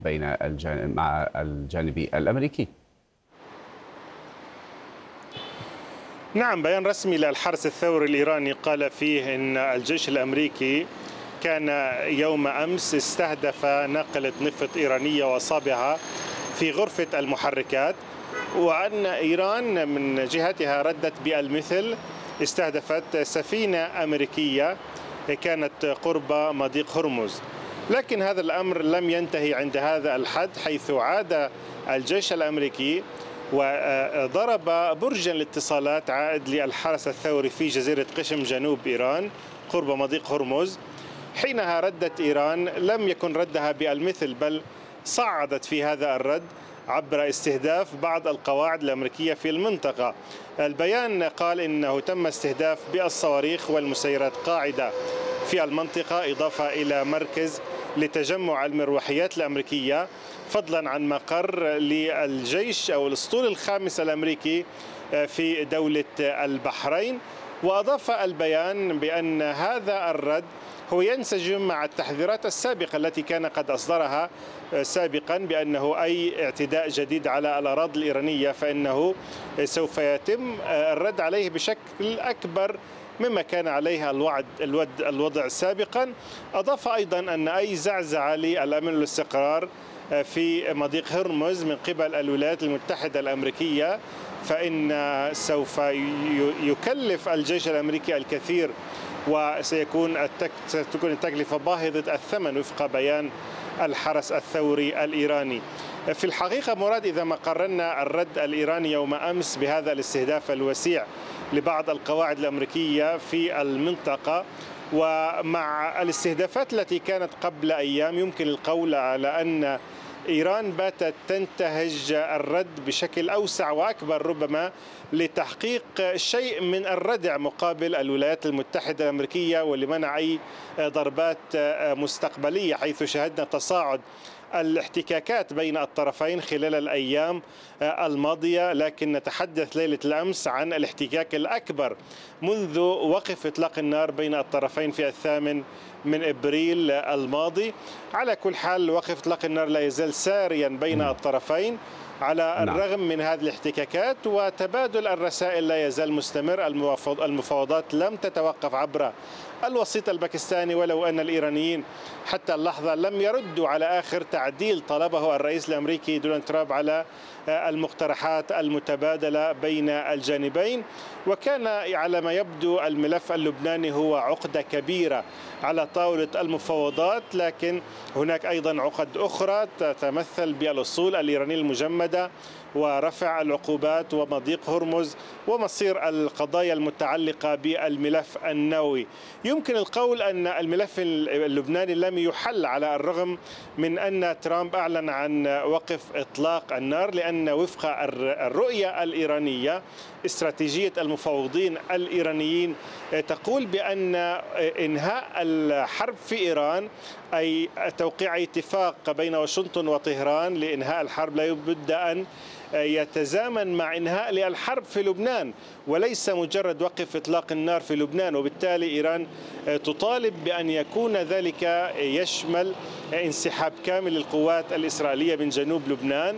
بين مع الجانب الأمريكي. نعم، بيان رسمي للحرس الثوري الإيراني قال فيه أن الجيش الأمريكي كان يوم أمس استهدف ناقلة نفط إيرانية وأصابها في غرفة المحركات، وأن إيران من جهتها ردت بالمثل، استهدفت سفينة أمريكية كانت قرب مضيق هرمز. لكن هذا الأمر لم ينتهي عند هذا الحد، حيث عاد الجيش الأمريكي وضرب برج الاتصالات عائد للحرس الثوري في جزيرة قشم جنوب إيران قرب مضيق هرمز. حينها ردت إيران، لم يكن ردها بالمثل بل صعدت في هذا الرد عبر استهداف بعض القواعد الأمريكية في المنطقة. البيان قال إنه تم استهداف بالصواريخ والمسيرات قاعدة في المنطقة، إضافة إلى مركز لتجمع المروحيات الأمريكية، فضلا عن مقر للجيش أو الأسطول الخامس الأمريكي في دولة البحرين. وأضاف البيان بأن هذا الرد هو ينسجم مع التحذيرات السابقة التي كان قد أصدرها سابقا بأنه أي اعتداء جديد على الأراضي الإيرانية فإنه سوف يتم الرد عليه بشكل أكبر مما كان عليه الوضع سابقا. أضاف أيضا أن أي زعزعة للأمن والاستقرار في مضيق هرمز من قبل الولايات المتحدة الأمريكية فإن سوف يكلف الجيش الأمريكي الكثير، وستكون التكلفة باهظة الثمن وفق بيان الحرس الثوري الإيراني. في الحقيقة مراد، إذا ما قارنا الرد الإيراني يوم أمس بهذا الاستهداف الوسيع لبعض القواعد الأمريكية في المنطقة ومع الاستهدافات التي كانت قبل أيام، يمكن القول على أن إيران باتت تنتهج الرد بشكل أوسع وأكبر ربما لتحقيق شيء من الردع مقابل الولايات المتحدة الأمريكية ولمنع أي ضربات مستقبلية، حيث شهدنا تصاعد الاحتكاكات بين الطرفين خلال الأيام الماضية. لكن نتحدث ليلة الأمس عن الاحتكاك الأكبر منذ وقف إطلاق النار بين الطرفين في 8 أبريل الماضي. على كل حال، وقف إطلاق النار لا يزال ساريا بين الطرفين على الرغم من هذه الاحتكاكات، وتبادل الرسائل لا يزال مستمر. المفاوضات لم تتوقف عبر الوسيط الباكستاني، ولو أن الإيرانيين حتى اللحظة لم يردوا على آخر تعديل طلبه الرئيس الأمريكي دونالد ترامب على المقترحات المتبادلة بين الجانبين. وكان على ما يبدو الملف اللبناني هو عقدة كبيرة على طاولة المفاوضات، لكن هناك أيضا عقد أخرى تتمثل بالأصول الإيرانية المجمدة ورفع العقوبات ومضيق هرمز ومصير القضايا المتعلقة بالملف النووي. يمكن القول أن الملف اللبناني لم يحل على الرغم من أن ترامب أعلن عن وقف إطلاق النار، لأن وفق الرؤية الإيرانية استراتيجية المفاوضين الإيرانيين تقول بأن إنهاء الحرب في إيران أي توقيع اتفاق بين واشنطن وطهران لإنهاء الحرب لا بد أن يتزامن مع إنهاء للحرب في لبنان، وليس مجرد وقف إطلاق النار في لبنان. وبالتالي إيران تطالب بأن يكون ذلك يشمل انسحاب كامل للقوات الإسرائيلية من جنوب لبنان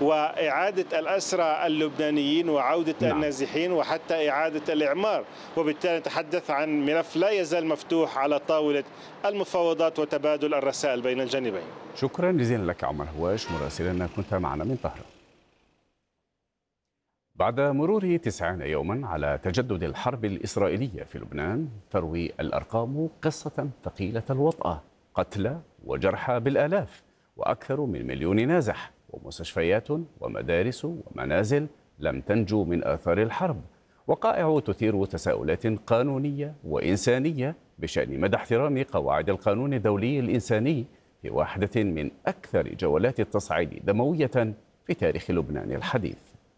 وإعادة الأسرى اللبنانيين وعودة النازحين وحتى إعادة الإعمار. وبالتالي نتحدث عن ملف لا يزال مفتوح على طاولة المفاوضات وتبادل الرسائل بين الجانبين. شكرا جزيلا لك عمر هواش مراسلنا، كنت معنا من طهران. بعد مرور 90 يوما على تجدد الحرب الإسرائيلية في لبنان، تروي الأرقام قصة ثقيلة الوطأة: قتلى وجرحى بالآلاف، وأكثر من 1,000,000 نازح، ومستشفيات ومدارس ومنازل لم تنجو من آثار الحرب. وقائع تثير تساؤلات قانونية وإنسانية بشأن مدى احترام قواعد القانون الدولي الإنساني في واحدة من أكثر جولات التصعيد دموية في تاريخ لبنان الحديث.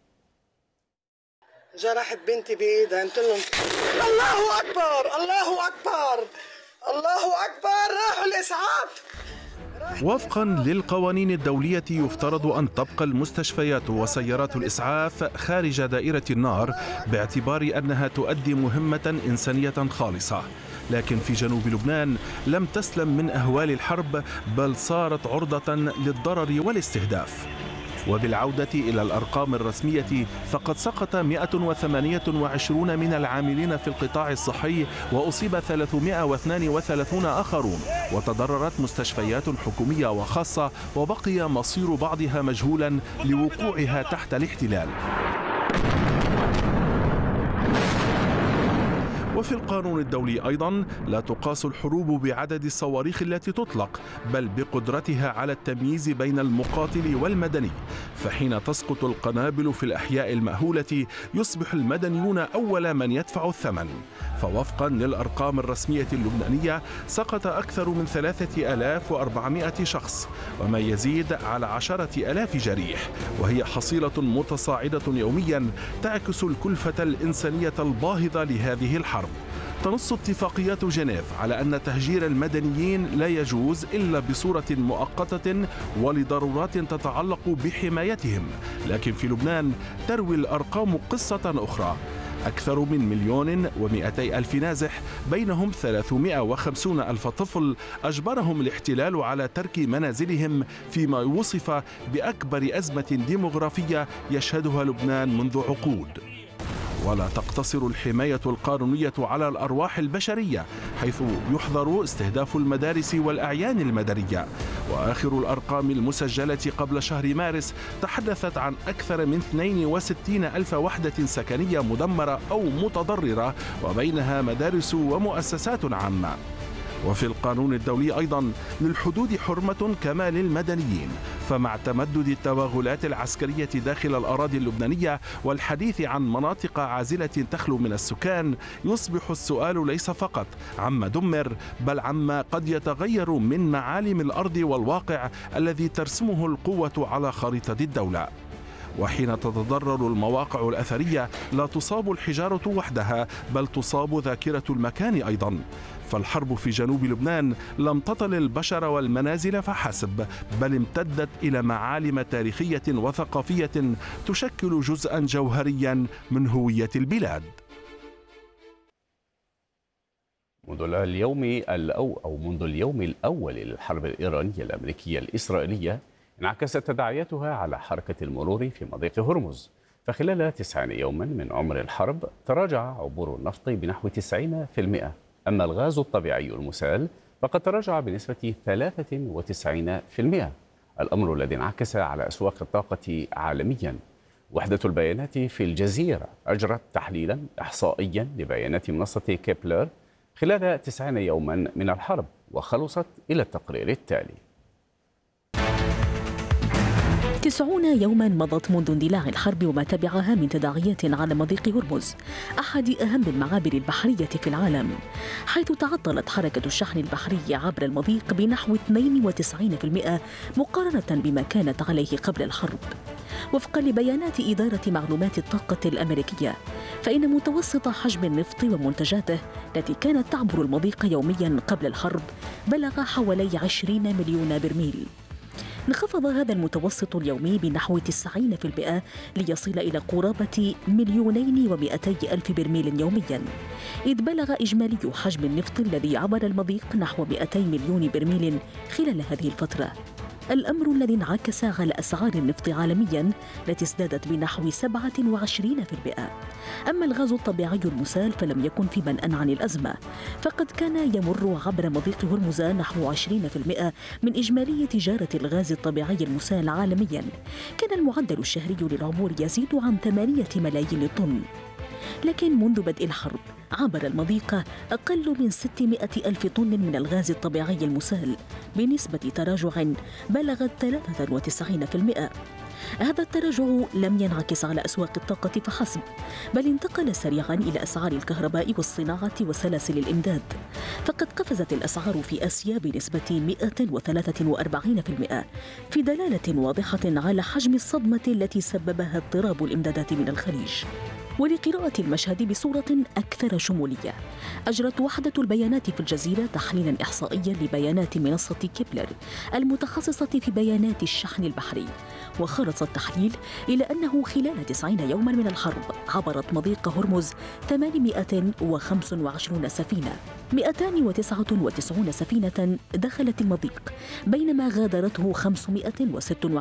جرحت بنتي بإيدها، قلت لهم الله أكبر الله أكبر الله أكبر، راحوا الإسعاف. وفقا للقوانين الدولية يفترض أن تبقى المستشفيات وسيارات الإسعاف خارج دائرة النار باعتبار أنها تؤدي مهمة إنسانية خالصة. لكن في جنوب لبنان لم تسلم من أهوال الحرب، بل صارت عرضة للضرر والاستهداف. وبالعودة إلى الأرقام الرسمية فقد سقط 128 من العاملين في القطاع الصحي، وأصيب 332 آخرون، وتضررت مستشفيات حكومية وخاصة، وبقي مصير بعضها مجهولا لوقوعها تحت الاحتلال. وفي القانون الدولي أيضا لا تقاس الحروب بعدد الصواريخ التي تطلق، بل بقدرتها على التمييز بين المقاتل والمدني، فحين تسقط القنابل في الأحياء المأهولة يصبح المدنيون أول من يدفع الثمن. فوفقا للأرقام الرسمية اللبنانية سقط أكثر من 3400 شخص، وما يزيد على 10,000 جريح، وهي حصيلة متصاعدة يوميا تعكس الكلفة الإنسانية الباهظة لهذه الحرب. تنص اتفاقيات جنيف على أن تهجير المدنيين لا يجوز إلا بصورة مؤقتة ولضرورات تتعلق بحمايتهم، لكن في لبنان تروي الأرقام قصة أخرى. أكثر من 1,200,000 نازح، بينهم 350,000 طفل أجبرهم الاحتلال على ترك منازلهم، فيما وصف بأكبر أزمة ديمغرافية يشهدها لبنان منذ عقود. ولا تقتصر الحماية القانونية على الأرواح البشرية، حيث يحظر استهداف المدارس والأعيان المدنية. وآخر الأرقام المسجلة قبل شهر مارس تحدثت عن أكثر من 62,000 وحدة سكنية مدمرة أو متضررة، وبينها مدارس ومؤسسات عامة. وفي القانون الدولي أيضا للحدود حرمة كما للمدنيين، فمع تمدد التوغلات العسكرية داخل الأراضي اللبنانية والحديث عن مناطق عازلة تخلو من السكان، يصبح السؤال ليس فقط عما دمر، بل عما قد يتغير من معالم الأرض والواقع الذي ترسمه القوة على خريطة الدولة. وحين تتضرر المواقع الأثرية لا تصاب الحجارة وحدها، بل تصاب ذاكرة المكان أيضا. فالحرب في جنوب لبنان لم تطل البشر والمنازل فحسب، بل امتدت إلى معالم تاريخية وثقافية تشكل جزءا جوهريا من هوية البلاد. منذ اليوم الأول للحرب الإيرانية الأمريكية الإسرائيلية انعكست تداعياتها على حركة المرور في مضيق هرمز، فخلال 90 يوما من عمر الحرب تراجع عبور النفط بنحو 90%، أما الغاز الطبيعي المسال فقد تراجع بنسبة 93%، الأمر الذي انعكس على أسواق الطاقة عالميا. وحدة البيانات في الجزيرة أجرت تحليلا إحصائيا لبيانات منصة كيبلر خلال 90 يوما من الحرب، وخلصت إلى التقرير التالي. 90 يوما مضت منذ اندلاع الحرب وما تبعها من تداعيات على مضيق هرمز، أحد أهم المعابر البحرية في العالم، حيث تعطلت حركة الشحن البحري عبر المضيق بنحو 92% مقارنة بما كانت عليه قبل الحرب. وفقا لبيانات إدارة معلومات الطاقة الأمريكية، فإن متوسط حجم النفط ومنتجاته التي كانت تعبر المضيق يوميا قبل الحرب بلغ حوالي 20 مليون برميل. انخفض هذا المتوسط اليومي بنحو 90% ليصل إلى قرابة 2,200,000 برميل يومياً، إذ بلغ إجمالي حجم النفط الذي عبر المضيق نحو 200 مليون برميل خلال هذه الفترة، الأمر الذي انعكس على أسعار النفط عالمياً التي ازدادت بنحو 27%. أما الغاز الطبيعي المسال فلم يكن في منأى عن الأزمة، فقد كان يمر عبر مضيق هرمز نحو 20% من إجمالي تجارة الغاز الطبيعي المسال عالمياً. كان المعدل الشهري للعبور يزيد عن 8 ملايين طن. لكن منذ بدء الحرب عبر المضيق أقل من 600,000 طن من الغاز الطبيعي المسال بنسبة تراجع بلغت 93%. هذا التراجع لم ينعكس على أسواق الطاقة فحسب، بل انتقل سريعا إلى أسعار الكهرباء والصناعة وسلاسل الإمداد، فقد قفزت الأسعار في آسيا بنسبة 143%، في دلالة واضحة على حجم الصدمة التي سببها اضطراب الإمدادات من الخليج. ولقراءة المشهد بصورة أكثر شمولية، أجرت وحدة البيانات في الجزيرة تحليلاً إحصائياً لبيانات منصة كيبلر المتخصصة في بيانات الشحن البحري، وخلص التحليل إلى أنه خلال 90 يوماً من الحرب عبرت مضيق هرمز 825 سفينة، 299 سفينة دخلت المضيق، بينما غادرته 526